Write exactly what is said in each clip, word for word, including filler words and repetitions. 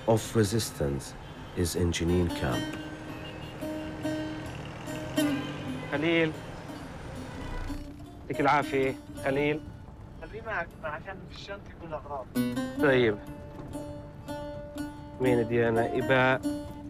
of resistance is in Jenin camp. خليل يعطيك العافية خليل. خليه معك عشان في الشنطة يكون أغراض. طيب مين ديانا إباء؟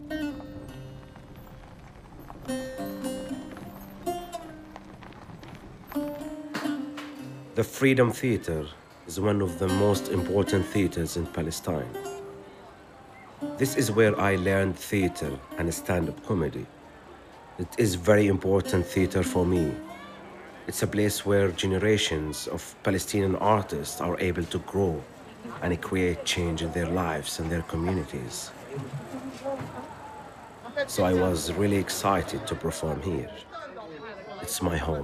The Freedom Theater is one of the most important theaters in Palestine. This is where I learned theater and stand-up comedy. It is very important theater for me. It's a place where generations of Palestinian artists are able to grow and create change in their lives and their communities. So I was really excited to perform here. It's my home.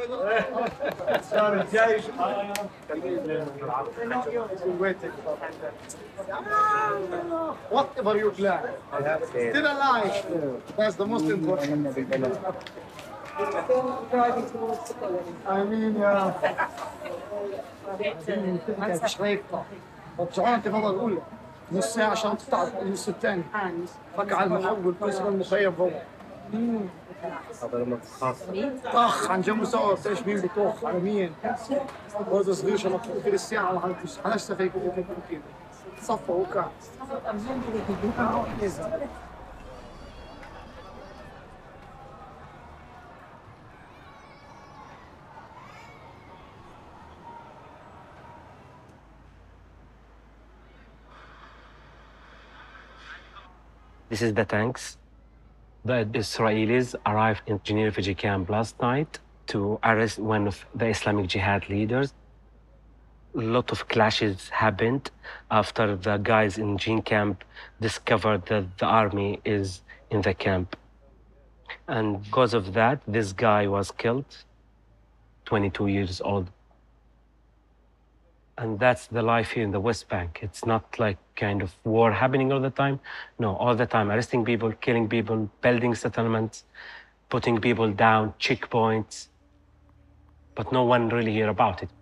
Whatever you plan, still alive. That's the most important. I mean, yeah. مش هيقطع. رجعونا انت فضل الاولى نص ساعة عشان تقطع النص الثاني. فك على المحول كسر المخيم فوق. طخ عن جنب سوا بتعرف مين بطخ على مين. هذا صغير عشان تطلع في الساعة على حناش تفيك كده. صفى وكع. This is the tanks. The Israelis arrived in Jenin refugee camp last night to arrest one of the Islamic Jihad leaders. A lot of clashes happened after the guys in Jenin camp discovered that the army is in the camp. And because of that, this guy was killed, twenty-two years old. And that's the life here in the West Bank. It's not like kind of war happening all the time. No, all the time, arresting people, killing people, building settlements, putting people down, checkpoints. But no one really hear about it.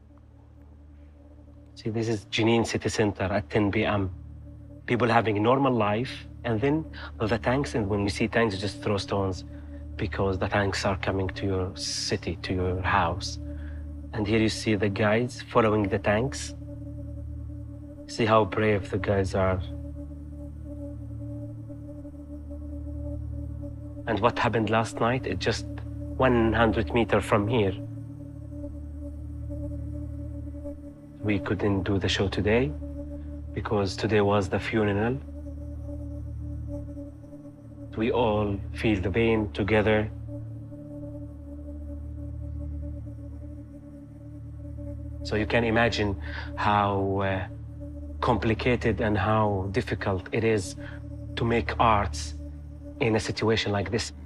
See, this is Jenin city center at ten p m People having a normal life, and then the tanks, and when you see tanks, you just throw stones because the tanks are coming to your city, to your house. And here you see the guys following the tanks. See how brave the guys are. And what happened last night, it just one hundred meters from here. We couldn't do the show today because today was the funeral. We all feel the pain together. So you can imagine how uh, complicated and how difficult it is to make arts in a situation like this.